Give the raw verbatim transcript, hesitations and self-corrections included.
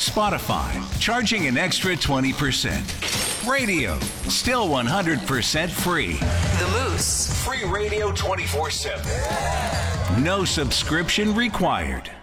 Spotify, charging an extra twenty percent. Radio, still one hundred percent free. The Moose. Free radio twenty-four seven. No subscription required.